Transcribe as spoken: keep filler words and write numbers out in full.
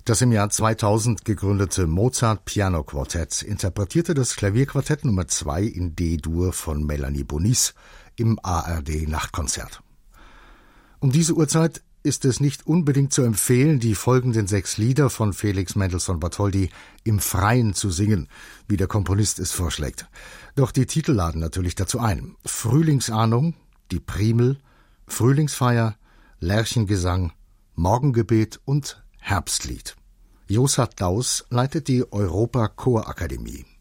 Das im Jahr zweitausend gegründete Mozart Piano Quartett interpretierte das Klavierquartett Nummer zwei in D-Dur von Melanie Bonis im A R D Nachtkonzert. Um diese Uhrzeit ist es nicht unbedingt zu empfehlen, die folgenden sechs Lieder von Felix Mendelssohn Bartholdy im Freien zu singen, wie der Komponist es vorschlägt. Doch die Titel laden natürlich dazu ein. Frühlingsahnung, Die Primel, Frühlingsfeier, Lerchengesang, Morgengebet und Herbstlied. Joshard Daus leitet die Europa Chorakademie.